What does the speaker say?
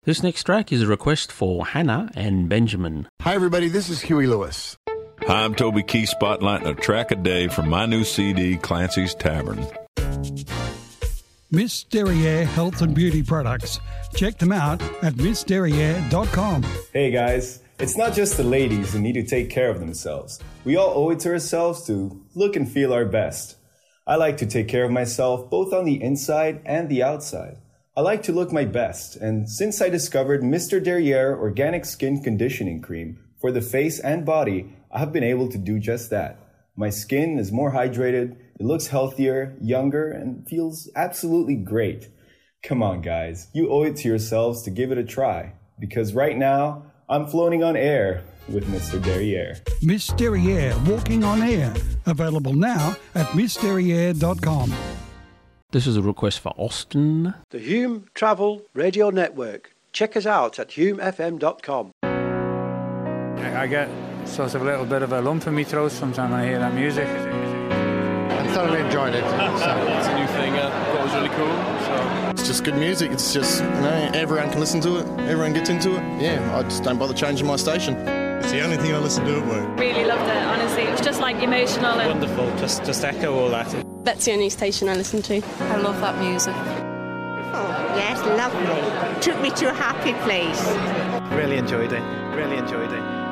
This next track is a request for Hannah and Benjamin. Hi, everybody. This is Huey Lewis. Hi, I'm Toby Keith, spotlighting a track a day from my new CD, Clancy's Tavern. Miss Derriere Health and Beauty Products. Check them out at missderriere.com. Hey guys, it's not just the ladies who need to take care of themselves. We all owe it to ourselves to look and feel our best. I like to take care of myself both on the inside and the outside. I like to look my best, and since I discovered Mr. Derriere Organic Skin Conditioning Cream for the face and body, I have been able to do just that. My skin is more hydrated, it looks healthier, younger, and feels absolutely great. Come on guys, you owe it to yourselves to give it a try, because right now, I'm floating on air with Mr. Derriere. Miss Derriere Walking on Air. Available now at missderriere.com. This is a request for Austin. The Hume Travel Radio Network. Check us out at humefm.com. I get sort of a little bit of a lump in my throat sometimes when I hear that music. I thoroughly enjoyed it. It's a new thing. That was really cool. So. It's just good music. It's just, everyone can listen to it. Everyone gets into it. Yeah, I just don't bother changing my station. It's the only thing I listen to at work. Really loved it, honestly. It was just like emotional and wonderful. Just echo all that. That's the only station I listen to. I love that music. Oh, yes, lovely. Took me to a happy place. Really enjoyed it. Really enjoyed it.